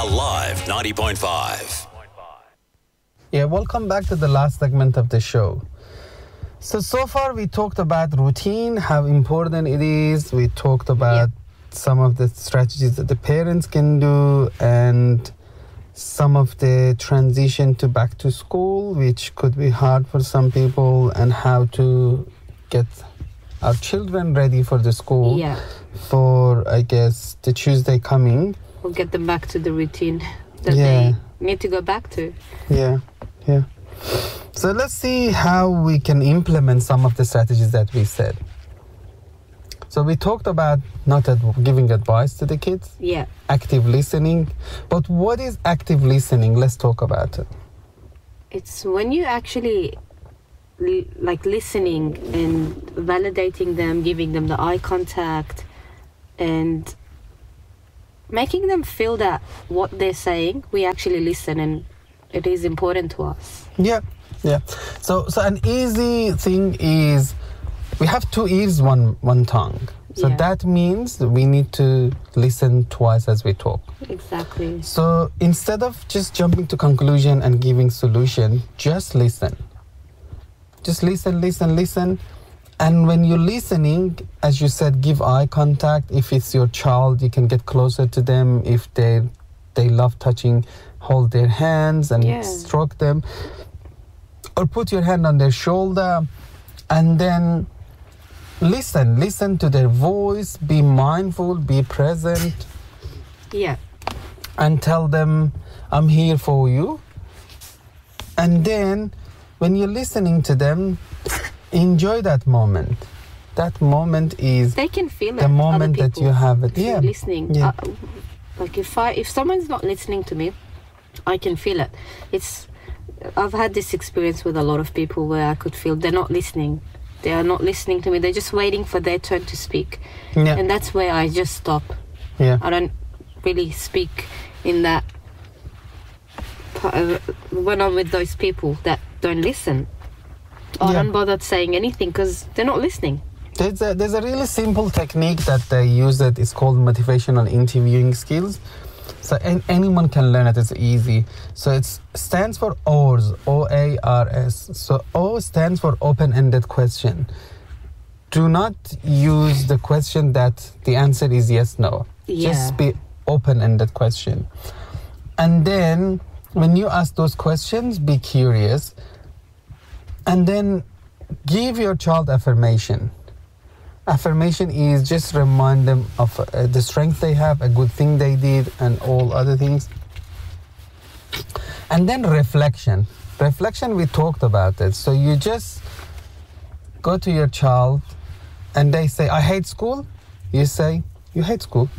Alive 90.5. Yeah, welcome back to the last segment of the show. So far we talked about routine, how important it is. We talked about some of the strategies that the parents can do and some of the transition to back to school, which could be hard for some people, and how to get our children ready for the school for, I guess, the Tuesday coming. We'll get them back to the routine that they need to go back to. Yeah. So let's see how we can implement some of the strategies that we said. So we talked about not giving advice to the kids. Yeah. Active listening. But what is active listening? Let's talk about it. It's when you actually listening and validating them, giving them the eye contact and making them feel that what they're saying, we actually listen and it is important to us. Yeah. So an easy thing is we have 2 ears, one tongue. So that means we need to listen twice as we talk. Exactly. So instead of just jumping to conclusion and giving solution, just listen. Just listen. And when you're listening, as you said, give eye contact. If it's your child, you can get closer to them. If they love touching, hold their hands and stroke them. Or put your hand on their shoulder and then listen to their voice, be mindful, be present. Yeah. And tell them, I'm here for you. And then when you're listening to them, enjoy that moment. That moment is they can feel the moment that you have it. Yeah. Listening. Yeah. If someone's not listening to me, I can feel it. I've had this experience with a lot of people where I could feel they're not listening. They are not listening to me. They're just waiting for their turn to speak. Yeah. And that's where I just stop. Yeah. I don't really speak in that when I'm with those people that don't listen. I don't bother saying anything because they're not listening. There's a really simple technique that they use that is called motivational interviewing skills. So anyone can learn it. It's easy. So it stands for OARS, O-A-R-S. So O stands for open-ended question. Do not use the question that the answer is yes, no. Yeah. Just be open-ended question. And then when you ask those questions, be curious. And then give your child affirmation. Affirmation is just remind them of the strength they have, a good thing they did, and all other things. And then reflection. Reflection, we talked about it. So you just go to your child and they say, I hate school. You say, you hate school.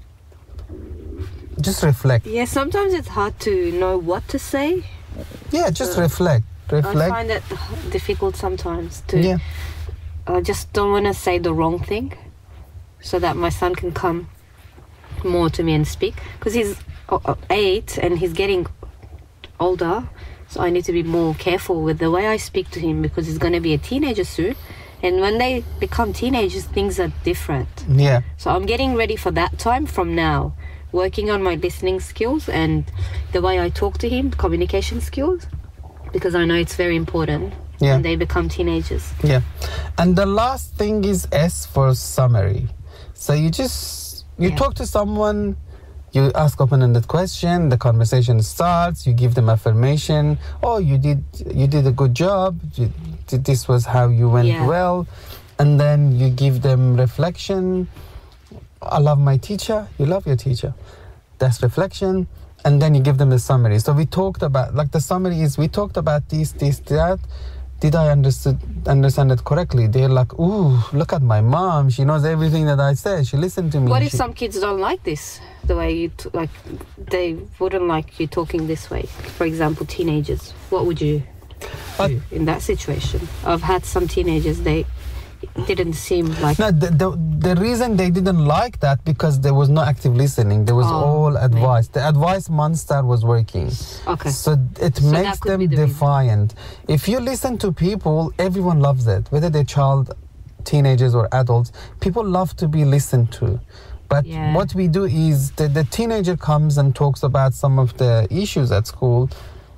Just reflect. Yeah, sometimes it's hard to know what to say. Yeah, just reflect. I find it difficult sometimes to... Yeah. I just don't want to say the wrong thing so that my son can come more to me and speak. Because he's 8 and he's getting older, so I need to be more careful with the way I speak to him because he's going to be a teenager soon. And when they become teenagers, things are different. Yeah. So I'm getting ready for that time from now, working on my listening skills and the way I talk to him, communication skills, because I know it's very important. Yeah. When they become teenagers. Yeah. And the last thing is S for summary. So you talk to someone, you ask open-ended question, the conversation starts, you give them affirmation. Oh, you did a good job. This was how you went well. And then you give them reflection. I love my teacher. You love your teacher. That's reflection. And then you give them the summary. So we talked about, the summary is, we talked about this, that. Did I understand it correctly? They're like, ooh, look at my mom. She knows everything that I said. She listened to me. What if some kids don't like this? The way you, they wouldn't like you talking this way. For example, teenagers. What would you do in that situation? I've had some teenagers, they didn't seem like... No, the reason they didn't like that because there was no active listening. There was all advice. The advice monster was working. Okay. So it makes them defiant. If you listen to people, everyone loves it. Whether they're teenagers or adults, people love to be listened to. But what we do is the teenager comes and talks about some of the issues at school.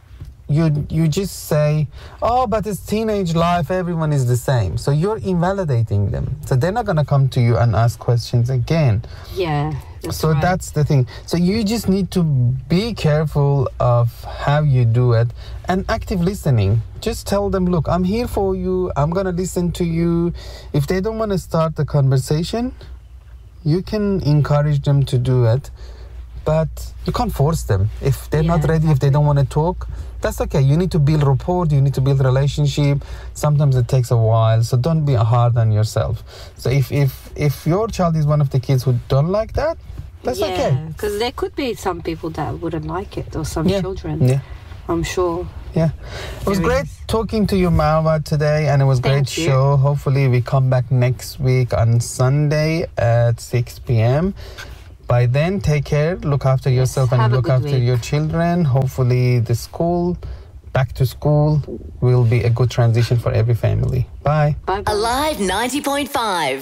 You just say, oh, but it's teenage life, everyone is the same. So you're invalidating them. So they're not going to come to you and ask questions again. Yeah. So that's the thing. So you just need to be careful of how you do it, and active listening. Just tell them, look, I'm here for you. I'm going to listen to you. If they don't want to start the conversation, you can encourage them to do it, but you can't force them. If they're not ready, if they don't want to talk, that's okay. You need to build rapport. You need to build relationship. Sometimes it takes a while, so don't be hard on yourself. So if your child is one of the kids who don't like that, that's okay. Yeah, because there could be some people that wouldn't like it, or some children. Yeah, I'm sure. Yeah, it was great talking to you, Marwa, today, and it was a great show. Hopefully we come back next week on Sunday at 6 p.m. By then, take care, look after yourself, and look after your children. Hopefully the school, back to school, will be a good transition for every family. Bye. Bye. Alive 90.5.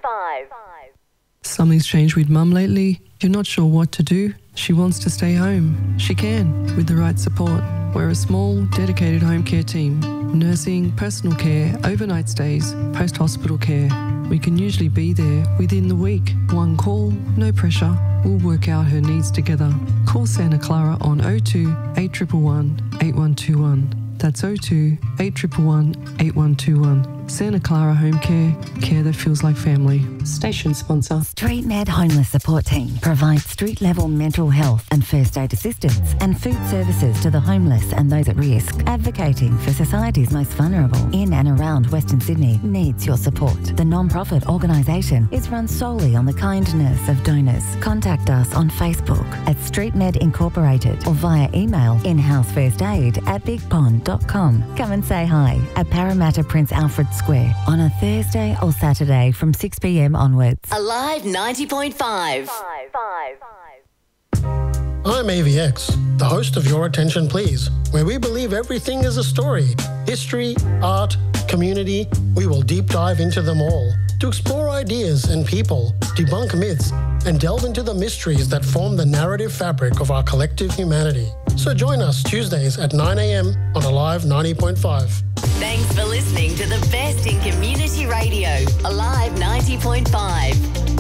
Something's changed with Mum lately. You're not sure what to do. She wants to stay home. She can, with the right support. We're a small, dedicated home care team. Nursing, personal care, overnight stays, post-hospital care. We can usually be there within the week. One call, no pressure. We'll work out her needs together. Call Santa Clara on 02 8111 8121. That's 02 8111 8121. Santa Clara Home Care, care that feels like family. Station sponsor. StreetMed Homeless Support Team provides street-level mental health and first aid assistance and food services to the homeless and those at risk. Advocating for society's most vulnerable in and around Western Sydney needs your support. The non-profit organisation is run solely on the kindness of donors. Contact us on Facebook at StreetMed Incorporated or via email inhousefirstaid@bigpond.com. Come and say hi at Parramatta Prince Alfred Square on a Thursday or Saturday from 6 p.m. onwards. Alive 90.5. I'm AVX, the host of Your Attention Please, where we believe everything is a story. History, art, community, we will deep dive into them all to explore ideas and people, debunk myths, and delve into the mysteries that form the narrative fabric of our collective humanity. So join us Tuesdays at 9 a.m. on Alive 90.5. Thanks for listening to the best in community radio. Alive 90.5.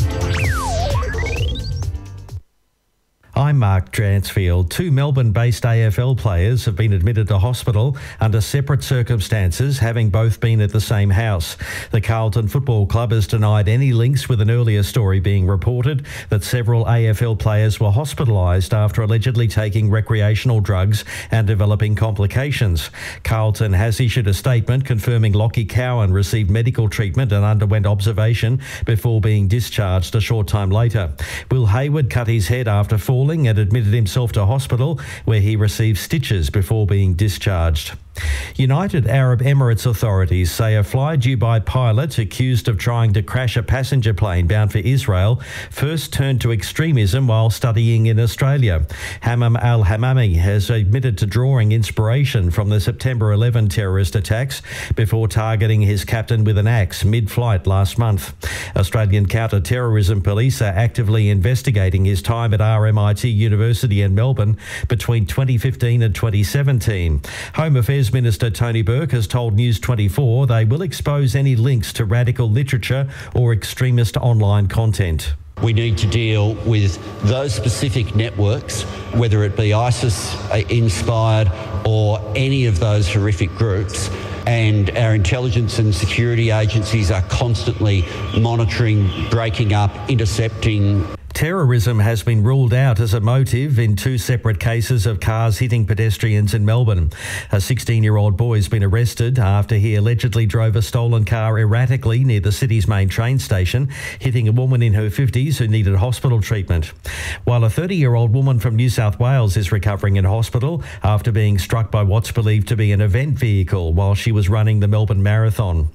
I'm Mark Dransfield. Two Melbourne-based AFL players have been admitted to hospital under separate circumstances, having both been at the same house. The Carlton Football Club has denied any links, with an earlier story being reported that several AFL players were hospitalised after allegedly taking recreational drugs and developing complications. Carlton has issued a statement confirming Lockie Cowan received medical treatment and underwent observation before being discharged a short time later. Will Hayward cut his head after falling and admitted himself to hospital, where he received stitches before being discharged. United Arab Emirates authorities say a fly-Dubai pilot accused of trying to crash a passenger plane bound for Israel first turned to extremism while studying in Australia. Hammam al-Hammami has admitted to drawing inspiration from the September 11 terrorist attacks before targeting his captain with an axe mid-flight last month. Australian counter-terrorism police are actively investigating his time at RMIT University in Melbourne between 2015 and 2017. Home Affairs Minister Tony Burke has told News 24 they will expose any links to radical literature or extremist online content. We need to deal with those specific networks, whether it be ISIS-inspired or any of those horrific groups. And our intelligence and security agencies are constantly monitoring, breaking up, intercepting. Terrorism has been ruled out as a motive in two separate cases of cars hitting pedestrians in Melbourne. A 16-year-old boy has been arrested after he allegedly drove a stolen car erratically near the city's main train station, hitting a woman in her 50s who needed hospital treatment. While a 30-year-old woman from New South Wales is recovering in hospital after being struck by what's believed to be an event vehicle while she was running the Melbourne Marathon.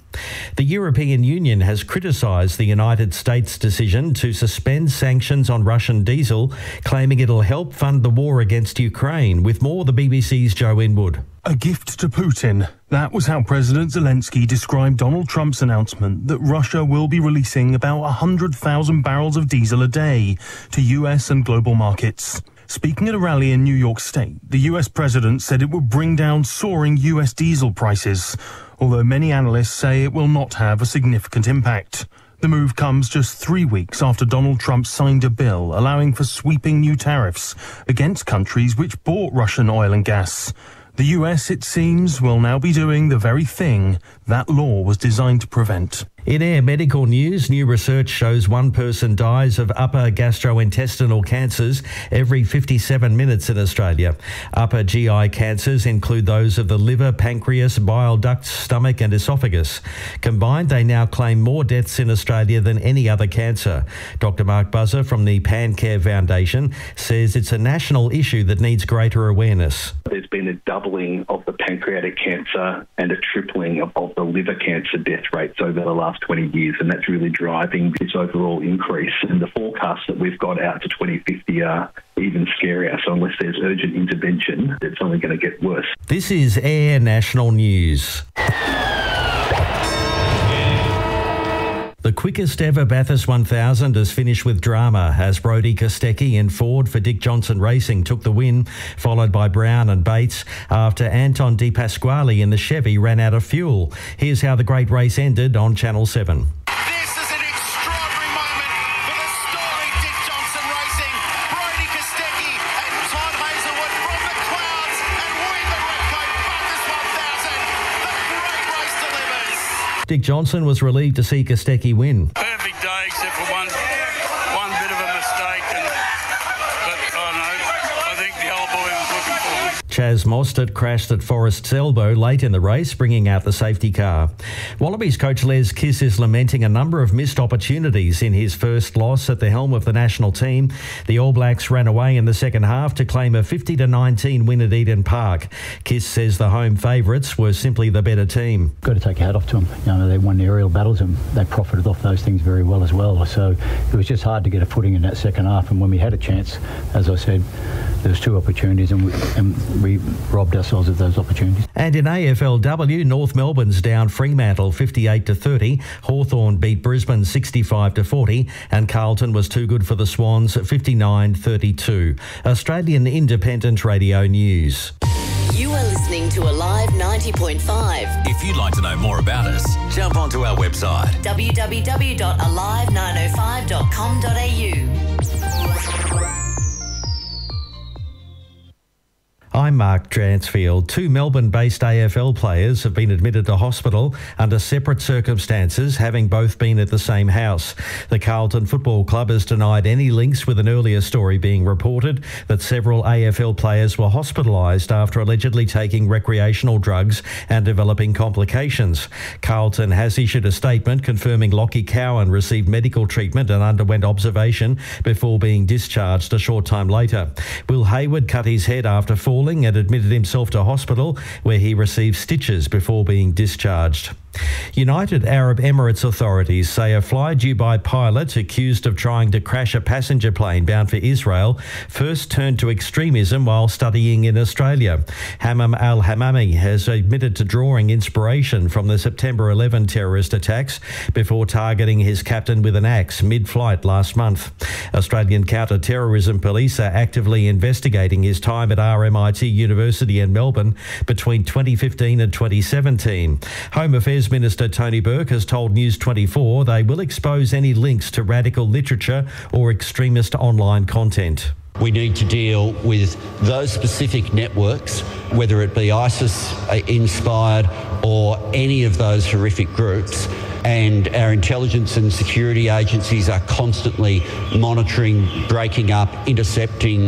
The European Union has criticised the United States' decision to suspend sanctions on Russian diesel, claiming it'll help fund the war against Ukraine. With more, the BBC's Joe Inwood. A gift to Putin. That was how President Zelensky described Donald Trump's announcement that Russia will be releasing about 100,000 barrels of diesel a day to US and global markets. Speaking at a rally in New York State, the US president said it would bring down soaring US diesel prices, although many analysts say it will not have a significant impact. The move comes just 3 weeks after Donald Trump signed a bill allowing for sweeping new tariffs against countries which bought Russian oil and gas. The US, it seems, will now be doing the very thing that law was designed to prevent. In Air Medical News, new research shows one person dies of upper gastrointestinal cancers every 57 minutes in Australia. Upper GI cancers include those of the liver, pancreas, bile ducts, stomach and esophagus. Combined, they now claim more deaths in Australia than any other cancer. Dr Mark Buzzer from the PanCare Foundation says it's a national issue that needs greater awareness. There's been a doubling of the pancreatic cancer and a tripling of the liver cancer death rates over the last 20 years, and that's really driving this overall increase. And the forecasts that we've got out to 2050 are even scarier. So unless there's urgent intervention, it's only going to get worse. This is Air National News. The quickest ever Bathurst 1000 has finished with drama as Brodie Kostecki in Ford for Dick Johnson Racing took the win, followed by Brown and Bates after Anton De Pasquale in the Chevy ran out of fuel. Here's how the great race ended on Channel 7. This is an extraordinary moment for the story Dick Johnson Racing. Brodie Kostecki and Todd Hazelwood from the clouds and win the Repco Bathurst 1000. The great race delivers. Dick Johnson was relieved to see Kostecki win. Perfect day except for one bit of a mistake, but I think the old boy was looking forward. Chaz Mostert crashed at Forest's Elbow late in the race, bringing out the safety car. Wallabies coach Les Kiss is lamenting a number of missed opportunities in his first loss at the helm of the national team. The All Blacks ran away in the second half to claim a 50-19 win at Eden Park. Kiss says the home favourites were simply the better team. Got to take a hat off to them. You know, they won the aerial battles and they profited off those things very well as well. So it was just hard to get a footing in that second half. And when we had a chance, as I said, there was 2 opportunities and we robbed ourselves of those opportunities. And in AFLW, North Melbourne's down Fremantle 58-30. Hawthorn beat Brisbane 65-40, and Carlton was too good for the Swans 59-32. Australian Independent Radio News. You are listening to Alive 90.5. If you'd like to know more about us, jump onto our website www.alive905.com.au. I'm Mark Dransfield. 2 Melbourne-based AFL players have been admitted to hospital under separate circumstances, having both been at the same house. The Carlton Football Club has denied any links with an earlier story being reported that several AFL players were hospitalised after allegedly taking recreational drugs and developing complications. Carlton has issued a statement confirming Lockie Cowan received medical treatment and underwent observation before being discharged a short time later. Will Hayward cut his head after falling and admitted himself to hospital, where he received stitches before being discharged. United Arab Emirates authorities say a fly-Dubai pilot accused of trying to crash a passenger plane bound for Israel first turned to extremism while studying in Australia. Hammam al-Hammami has admitted to drawing inspiration from the September 11 terrorist attacks before targeting his captain with an axe mid-flight last month. Australian counter-terrorism police are actively investigating his time at RMIT University in Melbourne between 2015 and 2017. Home Affairs Minister Tony Burke has told News 24 they will expose any links to radical literature or extremist online content. We need to deal with those specific networks, whether it be ISIS-inspired or any of those horrific groups. And our intelligence and security agencies are constantly monitoring, breaking up, intercepting.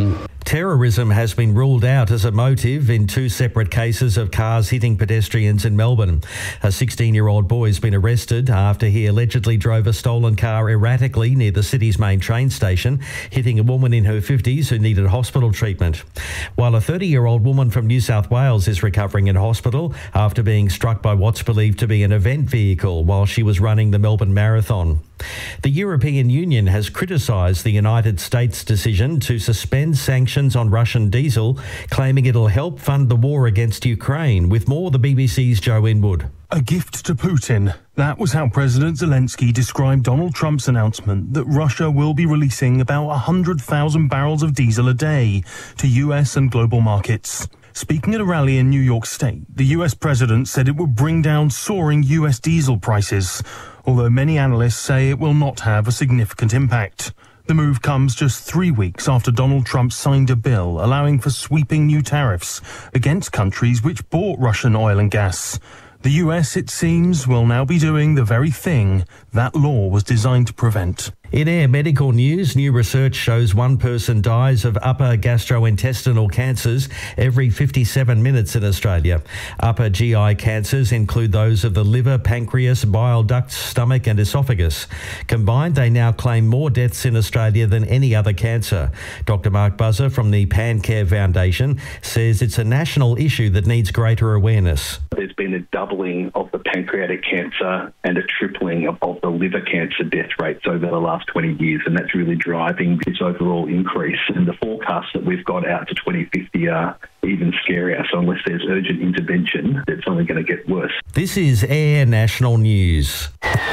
Terrorism has been ruled out as a motive in two separate cases of cars hitting pedestrians in Melbourne. A 16-year-old boy has been arrested after he allegedly drove a stolen car erratically near the city's main train station, hitting a woman in her 50s who needed hospital treatment. While a 30-year-old woman from New South Wales is recovering in hospital after being struck by what's believed to be an event vehicle while she was running the Melbourne Marathon. The European Union has criticised the United States' decision to suspend sanctions on Russian diesel, claiming it'll help fund the war against Ukraine. With more, the BBC's Joe Inwood. A gift to Putin. That was how President Zelensky described Donald Trump's announcement that Russia will be releasing about 100,000 barrels of diesel a day to US and global markets. Speaking at a rally in New York State, the US president said it would bring down soaring US diesel prices, although many analysts say it will not have a significant impact. The move comes just 3 weeks after Donald Trump signed a bill allowing for sweeping new tariffs against countries which bought Russian oil and gas. The US, it seems, will now be doing the very thing that law was designed to prevent. In Air Medical News, new research shows one person dies of upper gastrointestinal cancers every 57 minutes in Australia. Upper GI cancers include those of the liver, pancreas, bile ducts, stomach and esophagus. Combined, they now claim more deaths in Australia than any other cancer. Dr. Mark Buzzer from the PanCare Foundation says it's a national issue that needs greater awareness. There's been a doubling of the pancreatic cancer and a tripling of the liver cancer death rates over the last 20 years, and that's really driving this overall increase. And the forecasts that we've got out to 2050 are even scarier. So unless there's urgent intervention, it's only going to get worse. This is Air National News.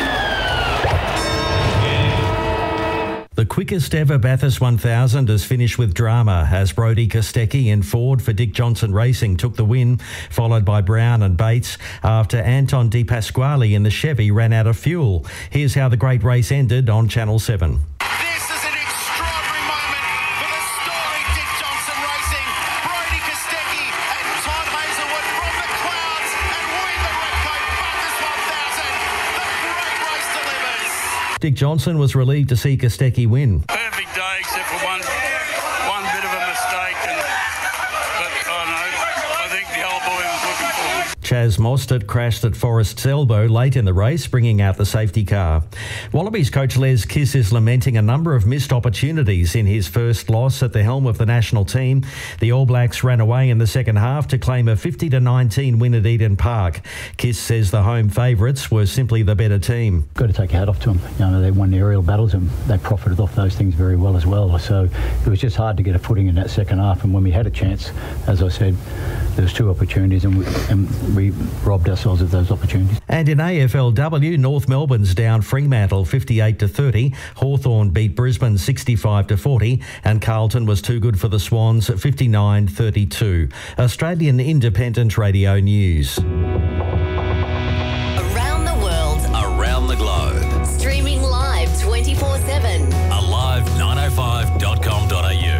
The quickest ever Bathurst 1000 has finished with drama as Brodie Kostecki in Ford for Dick Johnson Racing took the win, followed by Brown and Bates after Anton De Pasquale in the Chevy ran out of fuel. Here's how the great race ended on Channel 7. This is an extraordinary moment for the story Dick Johnson Racing. Brodie Kostecki and Todd Hazelwood from the clouds and win the Repco Bathurst 1000. The great race delivers. Dick Johnson was relieved to see Kostecki win. Perfect day except for one bit of a mistake, but I think the old boy was looking for it. Chaz Mostert crashed at Forest's Elbow late in the race, bringing out the safety car. Wallabies coach Les Kiss is lamenting a number of missed opportunities in his first loss at the helm of the national team. The All Blacks ran away in the second half to claim a 50-19 win at Eden Park. Kiss says the home favourites were simply the better team. Got to take a hat off to them. You know, they won the aerial battles and they profited off those things very well as well. So it was just hard to get a footing in that second half. And when we had a chance, as I said, there was two opportunities and we robbed ourselves of those opportunities. And in AFLW, North Melbourne's down Fremantle 58-30. Hawthorn beat Brisbane 65-40, and Carlton was too good for the Swans 59-32. Australian Independent Radio News. Around the world, Around the globe. streaming live 24/7. Alive905.com.au.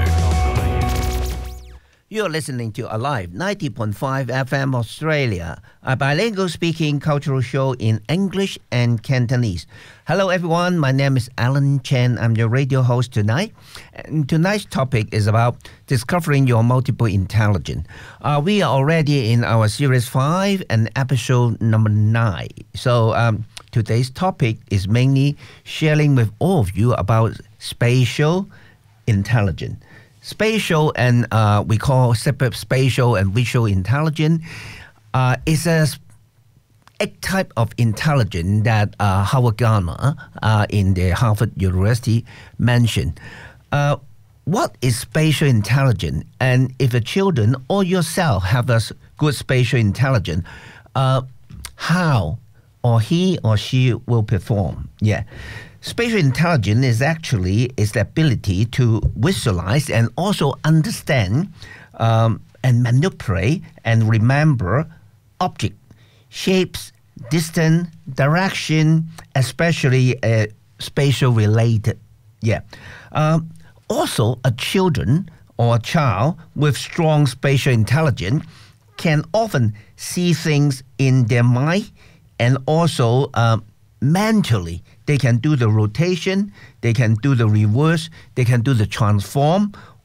You're listening to Alive 90.5 FM Australia, a bilingual speaking cultural show in English and Cantonese. Hello everyone, my name is Alan Chen. I'm your radio host tonight. And tonight's topic is about discovering your multiple intelligence. We are already in our series 5 and episode number 9. So today's topic is mainly sharing with all of you about spatial intelligence. Spatial and we call separate spatial and visual intelligence is a type of intelligence that Howard Gardner in the Harvard University mentioned. What is spatial intelligence? And if the children or yourself have a good spatial intelligence, how or he or she will perform? Yeah. Spatial intelligence is actually the ability to visualize and also understand and manipulate and remember objects, shapes, distance, direction, especially spatial related. Yeah. Also, a children or a child with strong spatial intelligence can often see things in their mind and also mentally. They can do the rotation, they can do the reverse, they can do the transform,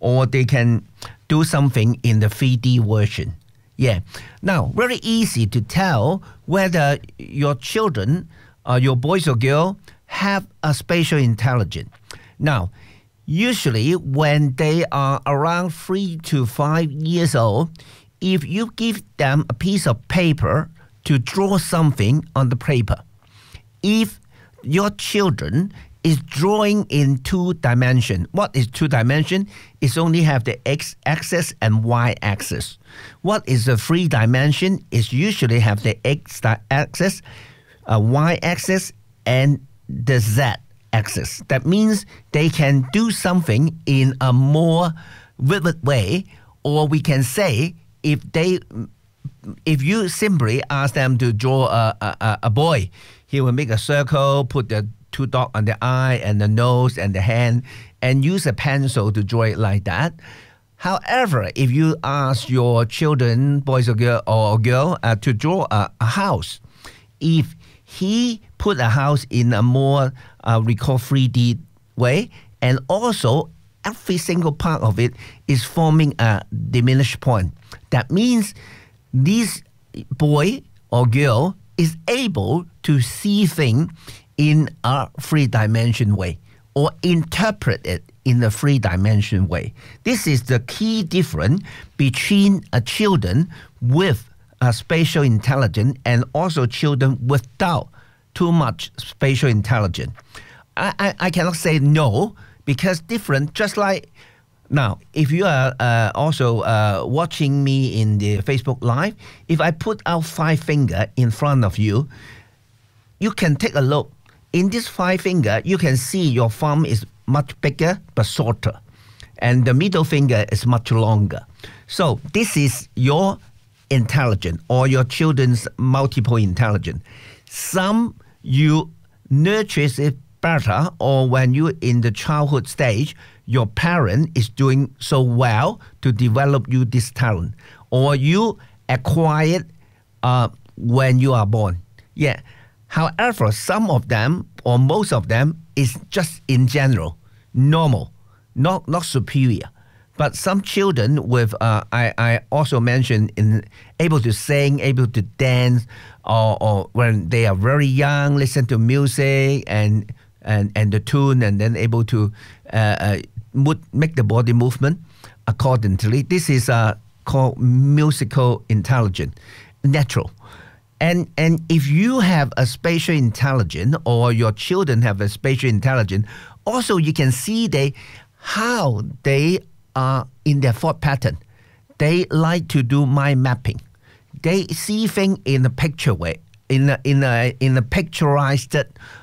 or they can do something in the 3D version. Yeah. Now, very easy to tell whether your children, your boys or girl, have a spatial intelligence. Now, usually when they are around 3 to 5 years old, if you give them a piece of paper to draw something on the paper, if your children is drawing in 2 dimensions. What is 2 dimensions? It only have the x-axis and y-axis. What is the 3 dimension? It usually have the x-axis, y-axis, and the z-axis. That means they can do something in a more vivid way, or we can say if you simply ask them to draw a boy, he will make a circle, put the 2 dots on the eye and the nose and the hand, and use a pencil to draw it like that. However, if you ask your children, boys or girl, to draw a house, if he put a house in a more we call 3D way, and also every single part of it is forming a diminished point, that means this boy or girl is able to see things in a 3-dimension way, or interpret it in a 3-dimension way. This is the key difference between children with spatial intelligence and also children without too much spatial intelligence. I cannot say no, because different, just like now, if you are also watching me in the Facebook Live, if I put out 5 fingers in front of you, you can take a look. In this 5 finger, you can see your thumb is much bigger but shorter, and the middle finger is much longer. So this is your intelligence, or your children's multiple intelligence. Some you nurture it better, or when you're in the childhood stage, your parent is doing so well to develop you this talent, or you acquire it when you are born. Yeah. However, some of them, or most of them, is just in general, normal, not superior. But some children with, I also mentioned, able to sing, able to dance, or when they are very young, listen to music and the tune, and then able to make the body movement accordingly. This is called musical intelligence, natural. And if you have a spatial intelligence, or your children have a spatial intelligence, also you can see how they are in their thought pattern. They like to do mind mapping. They see things in a picture way, in a picturized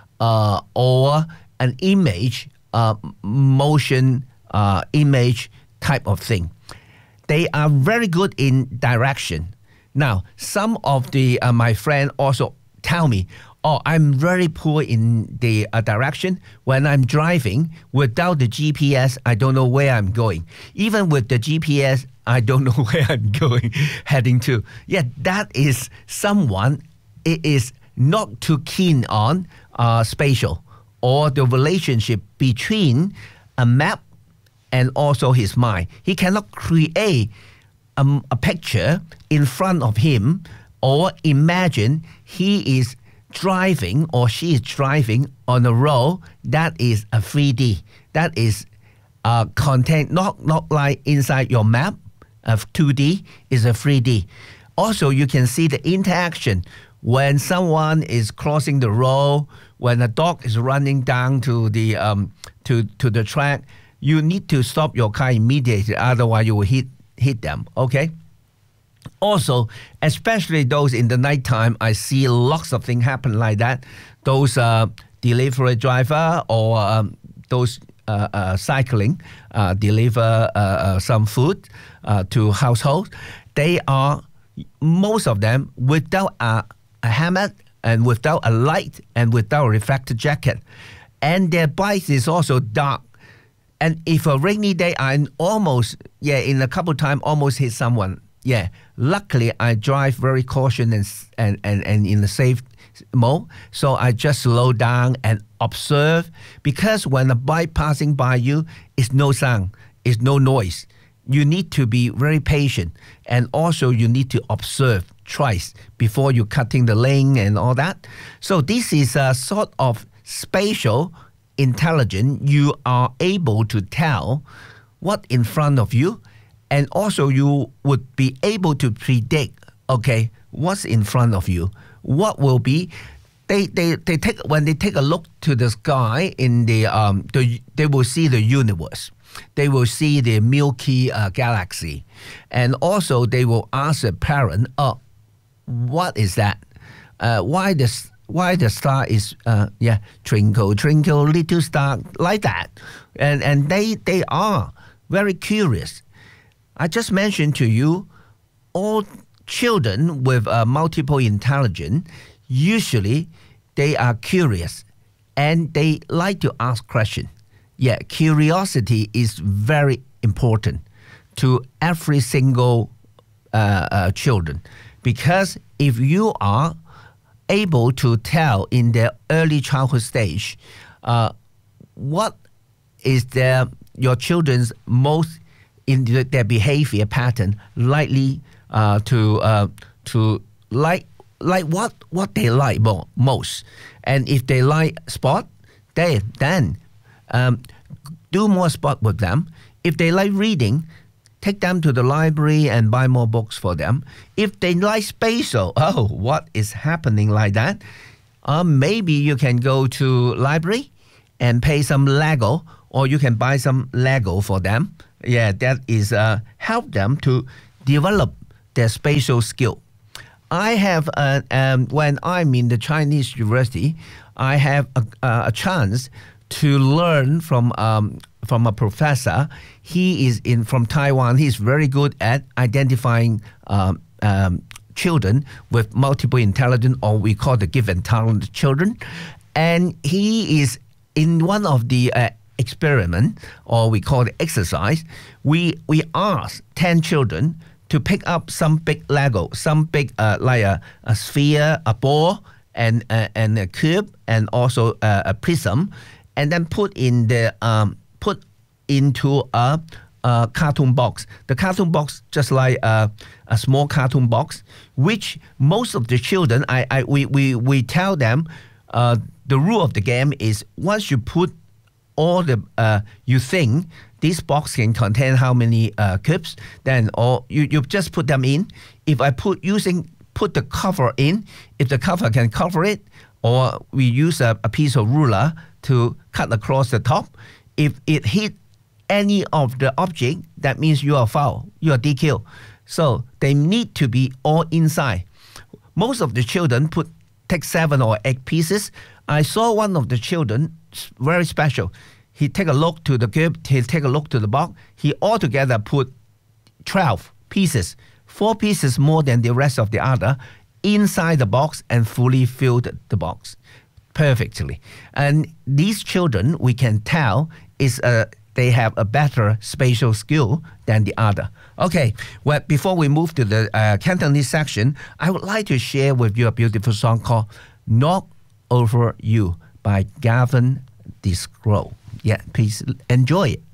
or an image, motion image type of thing. They are very good in direction. Now, some of the my friends also tell me, I'm very poor in the direction. When I'm driving, without the GPS, I don't know where I'm going. Even with the GPS, I don't know where I'm going, heading to. Yeah, that is someone is not too keen on spatial, or the relationship between a map and also his mind. He cannot create a picture in front of him, or imagine he is driving or she is driving on a road that is a 3D. That is content, not like inside your map of 2D, is a 3D. Also, you can see the interaction when someone is crossing the road, when a dog is running down to the to the track. You need to stop your car immediately, otherwise you will hit them, okay? Also, especially those in the nighttime, I see lots of things happen like that. Those delivery driver, or those cycling, deliver some food to households. They are, most of them, without a helmet, and without a light, and without a reflector jacket. And their bike is also dark. And if a rainy day, I almost, in a couple of times, almost hit someone. Yeah, luckily I drive very cautious and in a safe mode. So I just slow down and observe, because when a bike passing by you, it's no sound. is no noise. You need to be very patient, and also you need to observe twice before you cutting the lane and all that. So this is a sort of spatial intelligence. You are able to tell what in front of you, and also you would be able to predict, okay, what's in front of you, what will be. They take, when they take a look to the sky in they will see the universe. They will see the Milky Galaxy, and also they will ask a parent, "Oh, what is that? Why the star is twinkle twinkle little star," like that, and they are very curious. I just mentioned to you, all children with multiple intelligence, usually they are curious and they like to ask questions. Yeah, curiosity is very important to every single children, because if you are able to tell in their early childhood stage what is your children's most in their behavior pattern, likely to like what they like most, and if they like sport, then do more sport with them. If they like reading, take them to the library and buy more books for them. If they like spatial, what is happening like that? Maybe you can go to library and pay some Lego, or you can buy some Lego for them. Yeah, that is help them to develop their spatial skill. I have, when I'm in the Chinese university, I have a chance to learn from a professor. He is from Taiwan. He's very good at identifying children with multiple intelligence, or we call the given talent children. And he is in one of the experiment, or we call it exercise. We asked 10 children to pick up some big Lego, some big like a sphere, a ball, and a cube, and also a prism, and then put into a cartoon box. The cartoon box just like a small cartoon box, which most of the children, we tell them the rule of the game is once you put all the you think this box can contain how many cubes, then you just put them in. If I put the cover in, if the cover can cover it, or we use a piece of ruler to cut across the top, if it hit any of the object, that means you are foul, you are DQ. So they need to be all inside. Most of the children take 7 or 8 pieces. I saw one of the children, very special. He take a look to the cube, he take a look to the box. He altogether put 12 pieces, 4 pieces more than the rest of the other, inside the box, and fully filled the box perfectly. And these children, we can tell, they have a better spatial skill than the other. Okay, well, before we move to the Cantonese section, I would like to share with you a beautiful song called Knock Over You by Gavin DeScrow. Yeah, please enjoy it.